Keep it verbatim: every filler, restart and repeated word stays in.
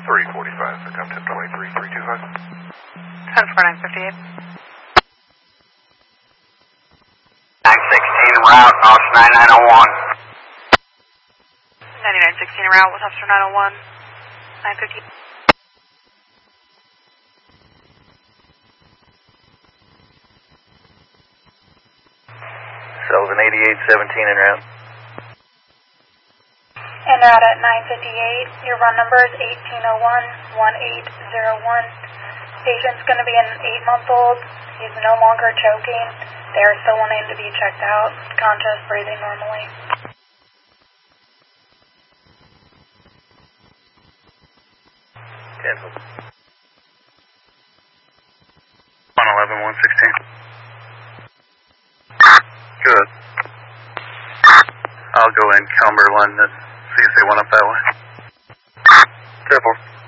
three forty-five, so come to twenty-three three two five. ten four nine fifty-eight. nine sixteen route, officer ninety-nine oh one. ninety-nine sixteen route with officer nine oh one, nine fifty-eight. Sullivan eighty-eight seventeen en route. En route at nine fifty-eight. Your run number is eighteen oh one, one eight oh one. Patient's going to be an eight month old. He's no longer choking. They are still wanting to be checked out. Conscious, breathing normally. Cancel. one eleven one sixteen. Good. I'll go in Cumberland and see if they went up that way. Careful.